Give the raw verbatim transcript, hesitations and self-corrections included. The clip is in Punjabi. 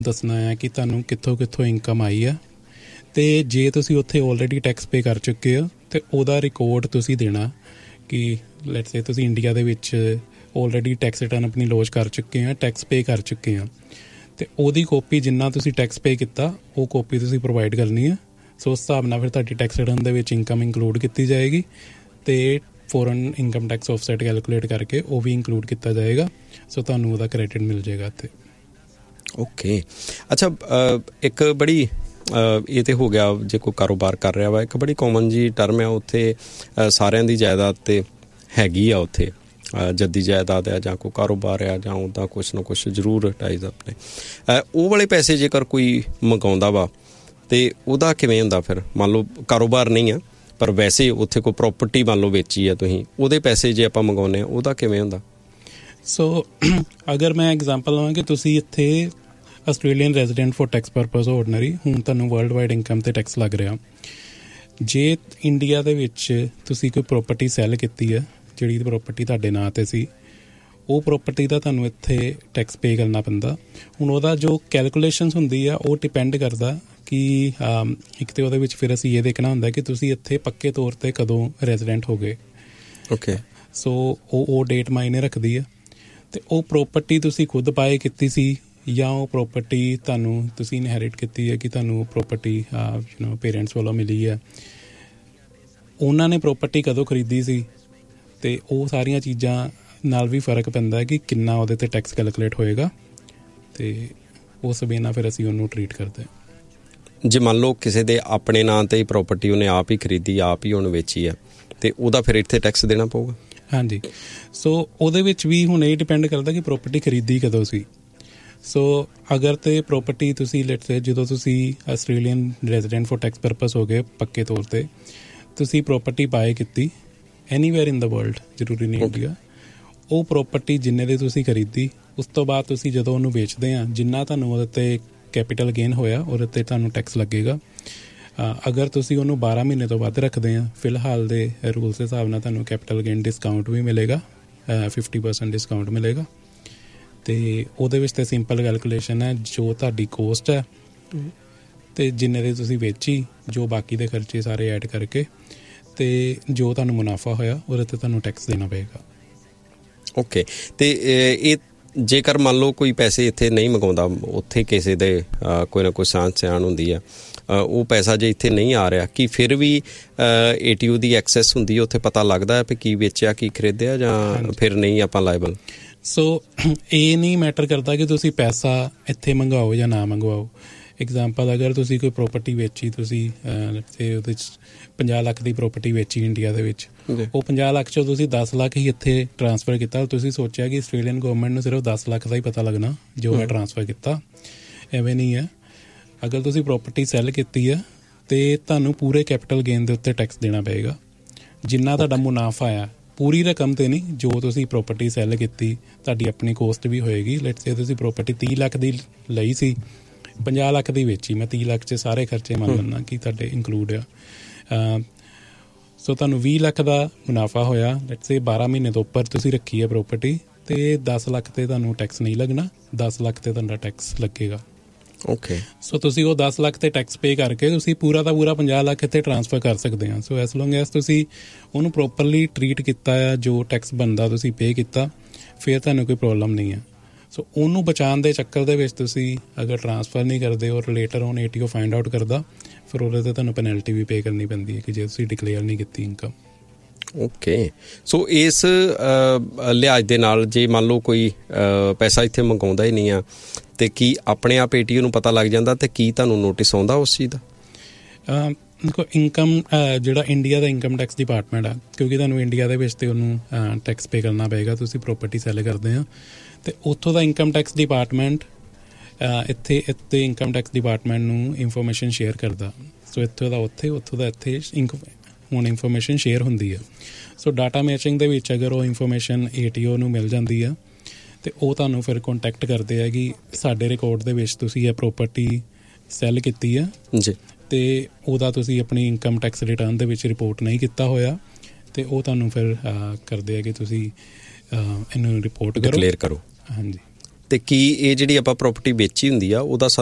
ਦੱਸਣਾ ਹੈ ਕਿ ਤੁਹਾਨੂੰ ਕਿੱਥੋਂ ਕਿੱਥੋਂ ਇਨਕਮ ਆਈ ਆ, ਅਤੇ ਜੇ ਤੁਸੀਂ ਉੱਥੇ ਆਲਰੇਡੀ ਟੈਕਸ ਪੇ ਕਰ ਚੁੱਕੇ ਹੋ ਤਾਂ ਉਹਦਾ ਰਿਕਾਰਡ ਤੁਸੀਂ ਦੇਣਾ ਕਿ ਲੈਟਸ ਸੇ ਤੁਸੀਂ ਇੰਡੀਆ ਦੇ ਵਿੱਚ ਆਲਰੇਡੀ ਟੈਕਸ ਰਿਟਰਨ ਆਪਣੀ ਲੌਂਚ ਕਰ ਚੁੱਕੇ ਆ, ਟੈਕਸ ਪੇ ਕਰ ਚੁੱਕੇ ਆ, ਅਤੇ ਉਹਦੀ ਕਾਪੀ ਜਿੰਨਾ ਤੁਸੀਂ ਟੈਕਸ ਪੇ ਕੀਤਾ ਉਹ ਕਾਪੀ ਤੁਸੀਂ ਪ੍ਰੋਵਾਈਡ ਕਰਨੀ ਆ। ਸੋ ਉਸ ਹਿਸਾਬ ਨਾਲ ਫਿਰ ਤੁਹਾਡੀ ਟੈਕਸ ਰਿਟਰਨ ਦੇ ਵਿੱਚ ਇਨਕਮ ਇੰਕਲੂਡ ਕੀਤੀ ਜਾਏਗੀ ਅਤੇ foreign income tax offset calculate ਕਰਕੇ ਉਹ ਵੀ ਇੰਕਲੂਡ ਕੀਤਾ ਜਾਏਗਾ। ਸੋ ਤੁਹਾਨੂੰ ਉਹਦਾ ਕ੍ਰੈਡਿਟ ਮਿਲ ਜਾਏਗਾ ਇੱਥੇ। ਓਕੇ, ਅੱਛਾ, ਇੱਕ ਬੜੀ ਇਹ ਤਾਂ ਹੋ ਗਿਆ ਜੇ ਕੋਈ ਕਾਰੋਬਾਰ ਕਰ ਰਿਹਾ ਵਾ, ਇੱਕ ਬੜੀ ਕਾਮਨ ਜੀ ਟਰਮ ਆ ਉੱਥੇ ਸਾਰਿਆਂ ਦੀ ਜਾਇਦਾਦ ਤਾਂ ਹੈਗੀ ਆ, ਉੱਥੇ ਜੱਦੀ ਜਾਇਦਾਦ ਆ ਜਾਂ ਕੋਈ ਕਾਰੋਬਾਰ ਆ ਜਾਂ ਉੱਦਾਂ ਕੁਛ ਨਾ ਕੁਛ ਜ਼ਰੂਰ ਟਾਈਜ਼ ਆਪਣੇ ਉਹ ਵਾਲੇ ਪੈਸੇ ਜੇਕਰ ਕੋਈ ਮੰਗਾਉਂਦਾ ਵਾ ਅਤੇ ਉਹਦਾ ਕਿਵੇਂ ਹੁੰਦਾ ਫਿਰ? ਮੰਨ ਲਓ ਕਾਰੋਬਾਰ ਨਹੀਂ ਆ ਪਰ ਵੈਸੇ ਉੱਥੇ ਕੋਈ ਪ੍ਰੋਪਰਟੀ ਮੰਨ ਲਓ ਵੇਚੀ ਆ ਤੁਸੀਂ, ਉਹਦੇ ਪੈਸੇ ਜੇ ਆਪਾਂ ਮੰਗਾਉਂਦੇ ਹਾਂ ਉਹਦਾ ਕਿਵੇਂ ਹੁੰਦਾ? ਸੋ ਅਗਰ ਮੈਂ ਐਗਜ਼ਾਮਪਲ ਲਵਾਂ ਕਿ ਤੁਸੀਂ ਇੱਥੇ Australian resident for tax purpose ordinary, ਹੁਣ ਤੁਹਾਨੂੰ ਵਰਲਡ ਵਾਈਡ ਇਨਕਮ 'ਤੇ ਟੈਕਸ ਲੱਗ ਰਿਹਾ। ਜੇ ਇੰਡੀਆ ਦੇ ਵਿੱਚ ਤੁਸੀਂ ਕੋਈ ਪ੍ਰੋਪਰਟੀ ਸੈੱਲ ਕੀਤੀ ਹੈ ਜਿਹੜੀ ਪ੍ਰੋਪਰਟੀ ਤੁਹਾਡੇ ਨਾਂ 'ਤੇ ਸੀ, ਉਹ ਪ੍ਰੋਪਰਟੀ ਦਾ ਤੁਹਾਨੂੰ ਇੱਥੇ ਟੈਕਸ ਪੇ ਕਰਨਾ ਪੈਂਦਾ। ਹੁਣ ਉਹਦਾ ਜੋ ਕੈਲਕੂਲੇਸ਼ਨਸ ਹੁੰਦੀ ਆ ਉਹ ਡਿਪੈਂਡ ਕਰਦਾ ਕਿ ਇੱਕ ਤਾਂ ਉਹਦੇ ਵਿੱਚ ਫਿਰ ਅਸੀਂ ਇਹ ਦੇਖਣਾ ਹੁੰਦਾ ਕਿ ਤੁਸੀਂ ਇੱਥੇ ਪੱਕੇ ਤੌਰ 'ਤੇ ਕਦੋਂ ਰੈਜ਼ੀਡੈਂਟ ਹੋ ਗਏ। ਓਕੇ, ਸੋ ਉਹ ਉਹ ਡੇਟ ਮਾਇਨੇ ਰੱਖਦੀ ਹੈ। ਅਤੇ ਉਹ ਪ੍ਰੋਪਰਟੀ ਤੁਸੀਂ ਖੁਦ ਬਾਏ ਕੀਤੀ ਸੀ ਜਾਂ ਉਹ ਪ੍ਰੋਪਰਟੀ ਤੁਹਾਨੂੰ ਤੁਸੀਂ ਇਨਹੈਰਿਟ ਕੀਤੀ ਹੈ ਕਿ ਤੁਹਾਨੂੰ ਪ੍ਰੋਪਰਟੀ ਯੂ ਨੋ ਪੇਰੈਂਟਸ ਵੱਲੋਂ ਮਿਲੀ ਹੈ, ਉਹਨਾਂ ਨੇ ਪ੍ਰੋਪਰਟੀ ਕਦੋਂ ਖਰੀਦੀ ਸੀ, ਅਤੇ ਉਹ ਸਾਰੀਆਂ ਚੀਜ਼ਾਂ ਨਾਲ ਵੀ ਫਰਕ ਪੈਂਦਾ ਕਿ ਕਿੰਨਾ ਉਹਦੇ 'ਤੇ ਟੈਕਸ ਕੈਲਕੂਲੇਟ ਹੋਏਗਾ, ਅਤੇ ਉਸ ਵੇ ਨਾਲ ਫਿਰ ਅਸੀਂ ਉਹਨੂੰ ਟਰੀਟ ਕਰਦੇ ਹਾਂ। ਜੇ ਮੰਨ ਲਓ ਕਿਸੇ ਦੇ ਆਪਣੇ ਨਾਂ 'ਤੇ ਹੀ ਪ੍ਰੋਪਰਟੀ ਉਹਨੇ ਆਪ ਹੀ ਖਰੀਦੀ, ਆਪ ਹੀ ਉਹਨੂੰ ਵੇਚੀ ਆ, ਅਤੇ ਉਹਦਾ ਫਿਰ ਇੱਥੇ ਟੈਕਸ ਦੇਣਾ ਪਊਗਾ? ਹਾਂਜੀ, ਸੋ ਉਹਦੇ ਵਿੱਚ ਵੀ ਹੁਣ ਇਹ ਡਿਪੈਂਡ ਕਰਦਾ ਕਿ ਪ੍ਰੋਪਰਟੀ ਖਰੀਦੀ ਕਦੋਂ ਸੀ। ਸੋ ਅਗਰ ਤਾਂ ਪ੍ਰੋਪਰਟੀ ਤੁਸੀਂ ਲੈਟਸ ਸੇ ਜਦੋਂ ਤੁਸੀਂ Australian resident for tax purpose ਹੋ ਗਏ ਪੱਕੇ ਤੌਰ 'ਤੇ, ਤੁਸੀਂ ਪ੍ਰੋਪਰਟੀ ਬਾਏ ਕੀਤੀ ਐਨੀਵੇਅਰ ਇਨ ਦਾ ਵਰਲਡ, ਜ਼ਰੂਰੀ ਨਹੀਂ ਇੰਡੀਆ, ਉਹ ਪ੍ਰੋਪਰਟੀ ਜਿੰਨੇ ਦੀ ਤੁਸੀਂ ਖਰੀਦੀ ਉਸ ਤੋਂ ਬਾਅਦ ਤੁਸੀਂ ਜਦੋਂ ਉਹਨੂੰ ਵੇਚਦੇ ਆ, ਜਿੰਨਾ ਤੁਹਾਨੂੰ ਉਹਦੇ 'ਤੇ ਕੈਪੀਟਲ ਗੇਨ ਹੋਇਆ ਉਹਦੇ 'ਤੇ ਤੁਹਾਨੂੰ ਟੈਕਸ ਲੱਗੇਗਾ। ਅਗਰ ਤੁਸੀਂ ਉਹਨੂੰ ਬਾਰਾਂ ਮਹੀਨੇ ਤੋਂ ਵੱਧ ਰੱਖਦੇ ਆ, ਫਿਲਹਾਲ ਦੇ ਰੂਲਸ ਦੇ ਹਿਸਾਬ ਨਾਲ ਤੁਹਾਨੂੰ ਕੈਪੀਟਲ ਗੇਨ ਡਿਸਕਾਊਂਟ ਵੀ ਮਿਲੇਗਾ, ਫਿਫਟੀ ਪਰਸੈਂਟ ਡਿਸਕਾਊਂਟ ਮਿਲੇਗਾ। ਅਤੇ ਉਹਦੇ ਵਿੱਚ ਤਾਂ ਸਿੰਪਲ ਕੈਲਕੂਲੇਸ਼ਨ ਹੈ, ਜੋ ਤੁਹਾਡੀ ਕੋਸਟ ਹੈ ਅਤੇ ਜਿੰਨੇ ਦੀ ਤੁਸੀਂ ਵੇਚੀ, ਜੋ ਬਾਕੀ ਦੇ ਖਰਚੇ ਸਾਰੇ ਐਡ ਕਰਕੇ, ਅਤੇ ਜੋ ਤੁਹਾਨੂੰ ਮੁਨਾਫਾ ਹੋਇਆ ਉਹਦੇ 'ਤੇ ਤੁਹਾਨੂੰ ਟੈਕਸ ਦੇਣਾ ਪਏਗਾ। ਓਕੇ, ਅਤੇ ਇਹ ਜੇਕਰ ਮੰਨ ਲਓ ਕੋਈ ਪੈਸੇ ਇੱਥੇ ਨਹੀਂ ਮੰਗਵਾਉਂਦਾ, ਉੱਥੇ ਕਿਸੇ ਦੇ ਕੋਈ ਨਾ ਕੋਈ ਸਾਂਝ ਸਿਆਣ ਹੁੰਦੀ ਆ, ਉਹ ਪੈਸਾ ਜੇ ਇੱਥੇ ਨਹੀਂ ਆ ਰਿਹਾ, ਕੀ ਫਿਰ ਵੀ A T U the access ਹੁੰਦੀ ਹੈ, ਉੱਥੇ ਪਤਾ ਲੱਗਦਾ ਹੈ ਵੀ ਕੀ ਵੇਚਿਆ ਕੀ ਖਰੀਦਿਆ, ਜਾਂ ਫਿਰ ਨਹੀਂ ਆਪਾਂ ਲਾਇਬਲ? ਸੋ ਇਹ ਨਹੀਂ ਮੈਟਰ ਕਰਦਾ ਕਿ ਤੁਸੀਂ ਪੈਸਾ ਇੱਥੇ ਮੰਗਵਾਓ ਜਾਂ ਨਾ ਮੰਗਵਾਓ। ਐਗਜ਼ਾਮਪਲ ਅਗਰ ਤੁਸੀਂ ਕੋਈ ਪ੍ਰੋਪਰਟੀ ਵੇਚੀ, ਤੁਸੀਂ ਤੇ ਉਹਦੇ 'ਚ ਪੰਜਾਹ ਲੱਖ ਦੀ ਪ੍ਰੋਪਰਟੀ ਵੇਚੀ ਇੰਡੀਆ ਦੇ ਵਿੱਚ, ਉਹ ਪੰਜਾਹ ਲੱਖ 'ਚੋਂ ਤੁਸੀਂ ਦਸ ਲੱਖ ਹੀ ਇੱਥੇ ਟਰਾਂਸਫਰ ਕੀਤਾ, ਤੁਸੀਂ ਸੋਚਿਆ ਕਿ ਆਸਟ੍ਰੇਲੀਅਨ ਗੌਰਮੈਂਟ ਨੂੰ ਸਿਰਫ ਦਸ ਲੱਖ ਦਾ ਹੀ ਪਤਾ ਲੱਗਣਾ ਜੋ ਹੈ ਟਰਾਂਸਫਰ ਕੀਤਾ। ਐਵੇਂ ਨਹੀਂ ਹੈ। ਅਗਰ ਤੁਸੀਂ ਪ੍ਰੋਪਰਟੀ ਸੈੱਲ ਕੀਤੀ ਹੈ ਅਤੇ ਤੁਹਾਨੂੰ ਪੂਰੇ ਕੈਪੀਟਲ ਗੇਨ ਦੇ ਉੱਤੇ ਟੈਕਸ ਦੇਣਾ ਪਏਗਾ, ਜਿੰਨਾ ਤੁਹਾਡਾ ਮੁਨਾਫਾ ਆ, ਪੂਰੀ ਰਕਮ 'ਤੇ ਨਹੀਂ। ਜੋ ਤੁਸੀਂ ਪ੍ਰੋਪਰਟੀ ਸੈੱਲ ਕੀਤੀ ਤੁਹਾਡੀ ਆਪਣੀ ਕੋਸਟ ਵੀ ਹੋਏਗੀ। ਲੈਟਸ ਸੇ ਤੁਸੀਂ ਪ੍ਰੋਪਰਟੀ ਤੀਹ ਲੱਖ ਦੀ ਲਈ ਸੀ, ਪੰਜਾਹ ਲੱਖ ਦੀ ਵੇਚੀ, ਮੈਂ ਤੀਹ ਲੱਖ 'ਚ ਸਾਰੇ ਖਰਚੇ ਮੰਨ ਲੈਂਦਾ ਕਿ ਤੁਹਾਡੇ ਇੰਕਲੂਡ ਆ, ਸੋ ਤੁਹਾਨੂੰ ਵੀਹ ਲੱਖ ਦਾ ਮੁਨਾਫਾ ਹੋਇਆ। ਲੈਟਸ ਸੇ ਬਾਰਾਂ ਮਹੀਨੇ ਤੋਂ ਉੱਪਰ ਤੁਸੀਂ ਰੱਖੀ ਹੈ ਪ੍ਰੋਪਰਟੀ, ਅਤੇ ਦਸ ਲੱਖ 'ਤੇ ਤੁਹਾਨੂੰ ਟੈਕਸ ਨਹੀਂ ਲੱਗਣਾ, ਦਸ ਲੱਖ 'ਤੇ ਤੁਹਾਡਾ ਟੈਕਸ ਲੱਗੇਗਾ। ਓਕੇ, ਸੋ ਤੁਸੀਂ ਉਹ ਦਸ ਲੱਖ 'ਤੇ ਟੈਕਸ ਪੇ ਕਰਕੇ ਤੁਸੀਂ ਪੂਰਾ ਦਾ ਪੂਰਾ ਪੰਜਾਹ ਲੱਖ ਇੱਥੇ ਟਰਾਂਸਫਰ ਕਰ ਸਕਦੇ ਹਾਂ। ਸੋ ਐਸ ਲੌਂਗ ਐਸ ਤੁਸੀਂ ਉਹਨੂੰ ਪ੍ਰੋਪਰਲੀ ਟਰੀਟ ਕੀਤਾ ਆ, ਜੋ ਟੈਕਸ ਬਣਦਾ ਤੁਸੀਂ ਪੇ ਕੀਤਾ, ਫਿਰ ਤੁਹਾਨੂੰ ਕੋਈ ਪ੍ਰੋਬਲਮ ਨਹੀਂ ਹੈ। ਸੋ ਉਹਨੂੰ ਬਚਾਉਣ ਦੇ ਚੱਕਰ ਦੇ ਵਿੱਚ ਤੁਸੀਂ ਅਗਰ ਟਰਾਂਸਫਰ ਨਹੀਂ ਕਰਦੇ ਔਰ later on A T O find out ਕਰਦਾ, ਫਿਰ ਉਹਦੇ 'ਤੇ ਤੁਹਾਨੂੰ ਪੈਨਲਟੀ ਵੀ ਪੇ ਕਰਨੀ ਪੈਂਦੀ ਹੈ ਕਿ ਜੇ ਤੁਸੀਂ ਡਿਕਲੇਅਰ ਨਹੀਂ ਕੀਤੀ ਇਨਕਮ। ਓਕੇ, ਸੋ ਇਸ ਲਿਹਾਜ਼ ਦੇ ਨਾਲ ਜੇ ਮੰਨ ਲਓ ਕੋਈ ਪੈਸਾ ਇੱਥੇ ਮੰਗਵਾਉਂਦਾ ਹੀ ਨਹੀਂ ਆ, ਅਤੇ ਕੀ ਆਪਣੇ ਆਪ ਏ ਟੀ ਓ ਨੂੰ ਪਤਾ ਲੱਗ ਜਾਂਦਾ, ਅਤੇ ਕੀ ਤੁਹਾਨੂੰ ਨੋਟਿਸ ਆਉਂਦਾ ਉਸ ਚੀਜ਼ ਦਾ? ਦੇਖੋ, ਇਨਕਮ ਜਿਹੜਾ ਇੰਡੀਆ ਦਾ ਇਨਕਮ ਟੈਕਸ ਡਿਪਾਰਟਮੈਂਟ ਆ, ਕਿਉਂਕਿ ਤੁਹਾਨੂੰ ਇੰਡੀਆ ਦੇ ਵਿੱਚ ਤਾਂ ਉਹਨੂੰ ਟੈਕਸ ਪੇ ਕਰਨਾ ਪਏਗਾ, ਤੁਸੀਂ ਪ੍ਰੋਪਰਟੀ ਸੈੱਲ ਕਰਦੇ ਆ, ਅਤੇ ਉੱਥੋਂ ਦਾ ਇਨਕਮ ਟੈਕਸ ਡਿਪਾਰਟਮੈਂਟ ਇੱਥੇ ਇੱਥੇ ਇਨਕਮ ਟੈਕਸ ਡਿਪਾਰਟਮੈਂਟ ਨੂੰ ਇਨਫੋਰਮੇਸ਼ਨ ਸ਼ੇਅਰ ਕਰਦਾ। ਸੋ ਇੱਥੋਂ ਦਾ ਉੱਥੇ, ਉੱਥੋਂ ਦਾ ਇੱਥੇ ਇੰਕ ਹੁਣ ਇਨਫੋਰਮੇਸ਼ਨ ਸ਼ੇਅਰ ਹੁੰਦੀ ਹੈ। ਸੋ ਡਾਟਾ ਮੈਚਿੰਗ ਦੇ ਵਿੱਚ ਅਗਰ ਉਹ ਇਨਫੋਰਮੇਸ਼ਨ ਏ ਟੀ ਓ ਨੂੰ ਮਿਲ ਜਾਂਦੀ ਆ, ਅਤੇ ਉਹ ਤੁਹਾਨੂੰ ਫਿਰ ਕੋਂਟੈਕਟ ਕਰਦੇ ਆ ਕਿ ਸਾਡੇ ਰਿਕਾਰਡ ਦੇ ਵਿੱਚ ਤੁਸੀਂ ਇਹ ਪ੍ਰੋਪਰਟੀ ਸੈੱਲ ਕੀਤੀ ਆ ਜੀ, ਅਤੇ ਉਹਦਾ ਤੁਸੀਂ ਆਪਣੀ ਇਨਕਮ ਟੈਕਸ ਰਿਟਰਨ ਦੇ ਵਿੱਚ ਰਿਪੋਰਟ ਨਹੀਂ ਕੀਤਾ ਹੋਇਆ, ਅਤੇ ਉਹ ਤੁਹਾਨੂੰ ਫਿਰ ਕਰਦੇ ਆ ਕਿ ਤੁਸੀਂ ਇਹਨੂੰ ਰਿਪੋਰਟ ਕਰੋ, ਡਿਕਲੇਅਰ ਕਰੋ। ਹਾਂਜੀ, ਤੇ ਕੀ ਇਹ ਜਿਹੜੀ ਆਪਾਂ ਪ੍ਰਾਪਰਟੀ ਵੇਚੀ ਹੁੰਦੀ ਆ ਉਹਦਾ